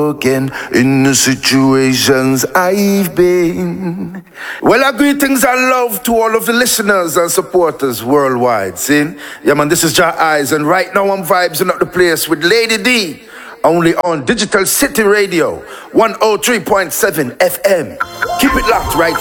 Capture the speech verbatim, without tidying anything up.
Again, in the situations I've been. Well, I greetings and love to all of the listeners and supporters worldwide. See? Yeah, man, this is Jah Eyes, and right now I'm vibing up the place with Lady D, only on Digital City Radio, one oh three point seven F M. Keep it locked right here.